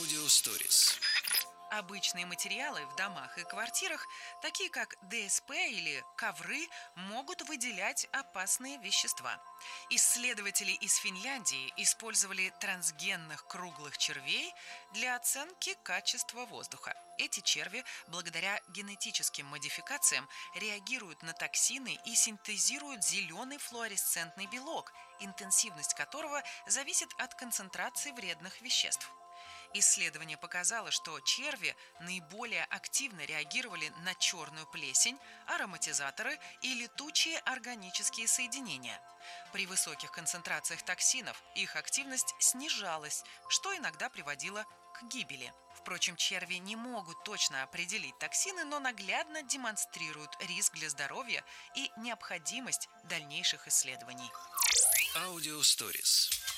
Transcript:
Аудиосторис. Обычные материалы в домах и квартирах, такие как ДСП или ковры, могут выделять опасные вещества. Исследователи из Финляндии использовали трансгенных круглых червей для оценки качества воздуха. Эти черви, благодаря генетическим модификациям, реагируют на токсины и синтезируют зеленый флуоресцентный белок, интенсивность которого зависит от концентрации вредных веществ. Исследование показало, что черви наиболее активно реагировали на черную плесень, ароматизаторы и летучие органические соединения. При высоких концентрациях токсинов их активность снижалась, что иногда приводило к гибели. Впрочем, черви не могут точно определить токсины, но наглядно демонстрируют риск для здоровья и необходимость дальнейших исследований. Аудиосторис.